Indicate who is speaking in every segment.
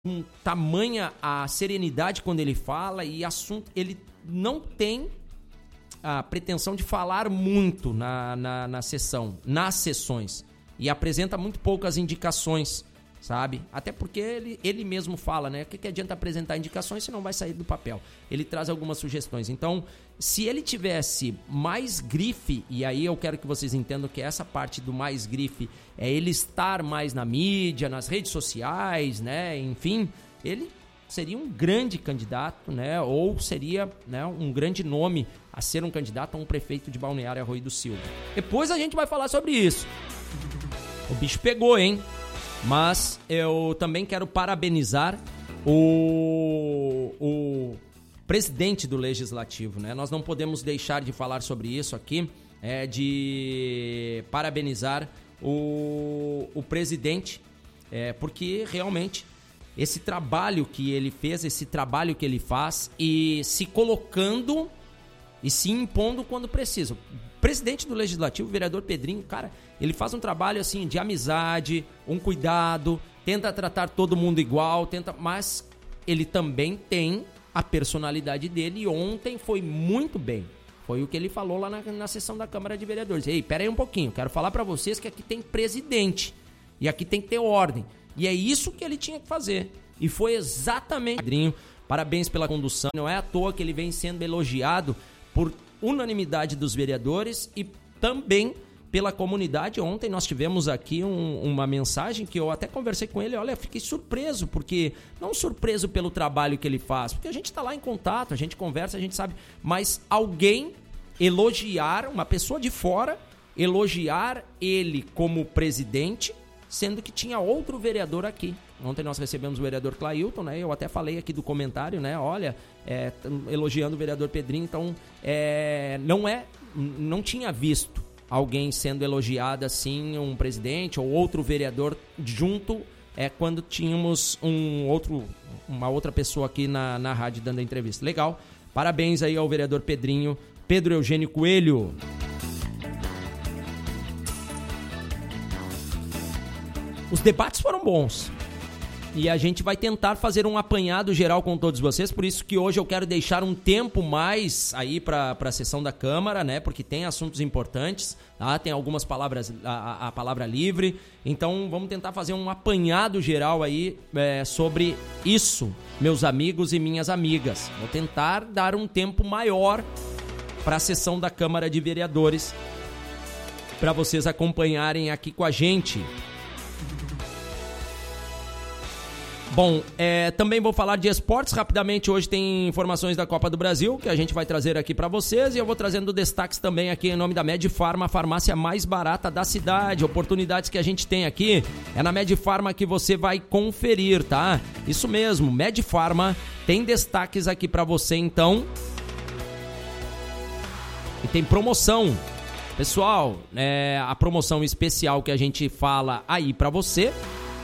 Speaker 1: com tamanha a serenidade quando ele fala e assunto, ele não tem a pretensão de falar muito na sessão, nas sessões, e apresenta muito poucas indicações, sabe? Até porque ele mesmo fala, né? O que adianta apresentar indicações se não vai sair do papel? Ele traz algumas sugestões. Então, se ele tivesse mais grife, e aí eu quero que vocês entendam que essa parte do mais grife é ele estar mais na mídia, nas redes sociais, né? Enfim, ele seria um grande candidato, né? Ou seria, né, um grande nome a ser um candidato a um prefeito de Balneário Arroio do Silva. Depois a gente vai falar sobre isso. O bicho pegou, hein? Mas eu também quero parabenizar o presidente do Legislativo, né? Nós não podemos deixar de falar sobre isso aqui, de parabenizar o presidente, porque realmente esse trabalho que ele fez, esse trabalho que ele faz e se colocando e se impondo quando precisa. O presidente do Legislativo, o vereador Pedrinho, cara, ele faz um trabalho assim de amizade, um cuidado, tenta tratar todo mundo igual, mas ele também tem a personalidade dele e ontem foi muito bem. Foi o que ele falou lá na sessão da Câmara de Vereadores. Ei, pera aí um pouquinho, quero falar pra vocês que aqui tem presidente e aqui tem que ter ordem. E é isso que ele tinha que fazer. E foi exatamente... Pedrinho, parabéns pela condução. Não é à toa que ele vem sendo elogiado por unanimidade dos vereadores e também pela comunidade. Ontem nós tivemos aqui uma mensagem que eu até conversei com ele. Olha, fiquei surpreso, porque não surpreso pelo trabalho que ele faz, porque a gente está lá em contato, a gente conversa, a gente sabe, mas alguém elogiar, uma pessoa de fora, elogiar ele como presidente, sendo que tinha outro vereador aqui. Ontem nós recebemos o vereador Clailton, né? Eu até falei aqui do comentário, né? Olha, elogiando o vereador Pedrinho, então não tinha visto alguém sendo elogiado assim, um presidente ou outro vereador junto, quando tínhamos uma outra pessoa aqui na rádio dando a entrevista. Legal, parabéns aí ao vereador Pedrinho, Pedro Eugênio Coelho. Os debates foram bons e a gente vai tentar fazer um apanhado geral com todos vocês, por isso que hoje eu quero deixar um tempo mais aí para a sessão da Câmara, né? Porque tem assuntos importantes, tá? Tem algumas palavras, a palavra livre, então vamos tentar fazer um apanhado geral aí sobre isso, meus amigos e minhas amigas. Vou tentar dar um tempo maior para a sessão da Câmara de Vereadores, para vocês acompanharem aqui com a gente. Bom, também vou falar de esportes rapidamente. Hoje tem informações da Copa do Brasil que a gente vai trazer aqui para vocês, e eu vou trazendo destaques também aqui em nome da Medifarma, a farmácia mais barata da cidade. Oportunidades que a gente tem aqui é na Medifarma que você vai conferir, tá? Isso mesmo, Medifarma tem destaques aqui para você então. E tem promoção. Pessoal, a promoção especial que a gente fala aí para você.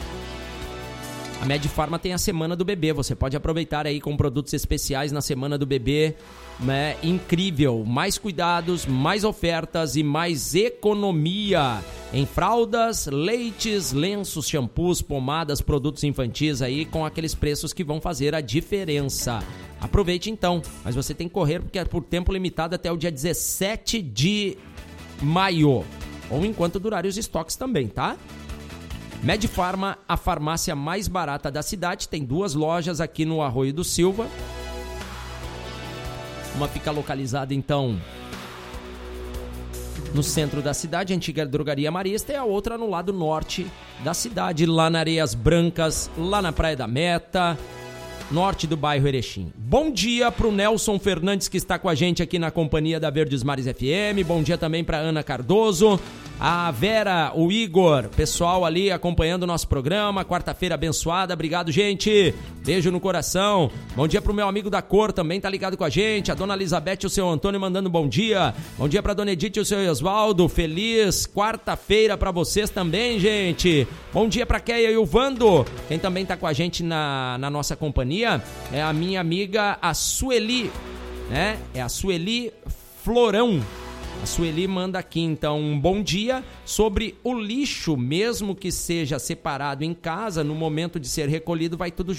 Speaker 1: A Medifarma tem a Semana do Bebê, você pode aproveitar aí com produtos especiais na Semana do Bebê, né? Incrível, mais cuidados, mais ofertas e mais economia em fraldas, leites, lenços, shampoos, pomadas, produtos infantis aí com aqueles preços que vão fazer a diferença. Aproveite então, mas você tem que correr porque é por tempo limitado até o dia 17 de maio, ou enquanto durarem os estoques também, tá? Medifarma, a farmácia mais barata da cidade, tem 2 lojas aqui no Arroio do Silva. Uma fica localizada então no centro da cidade, a antiga drogaria Marista, e a outra no lado norte da cidade, lá na Areias Brancas, lá na Praia da Meta, norte do bairro Erechim. Bom dia pro Nelson Fernandes, que está com a gente aqui na companhia da Verdes Mares FM. Bom dia também pra Ana Cardoso, a Vera, o Igor, pessoal ali acompanhando o nosso programa. Quarta-feira abençoada, obrigado, gente. Beijo no coração. Bom dia pro meu amigo da cor, também tá ligado com a gente. A dona Elizabeth e o seu Antônio mandando bom dia. Bom dia pra dona Edith e o seu Osvaldo. Feliz quarta-feira pra vocês também, gente. Bom dia pra Keia e o Vando. Quem também tá com a gente na nossa companhia é a minha amiga, a Sueli, né? É a Sueli Florão. A Sueli manda aqui, então, um bom dia sobre o lixo, mesmo que seja separado em casa, no momento de ser recolhido, vai tudo